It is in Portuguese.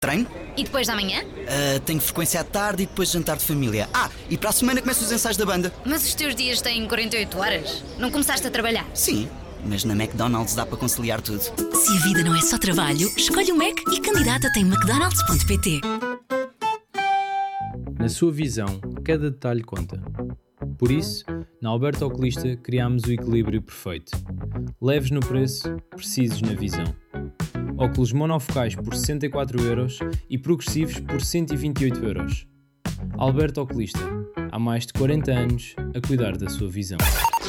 Treino? E depois da manhã? Tenho frequência à tarde e depois jantar de família. E para a semana começam os ensaios da banda. Mas os teus dias têm 48 horas? Não começaste a trabalhar? Sim, mas na McDonald's dá para conciliar tudo. Se a vida não é só trabalho, escolhe o Mac e candidata-te em mcdonalds.pt. Na sua visão, cada detalhe conta. Por isso, na Alberto Oculista criámos o equilíbrio perfeito. Leves no preço, precisos na visão. Óculos monofocais por 64€ e progressivos por 128€. Alberto Oculista, há mais de 40 anos a cuidar da sua visão.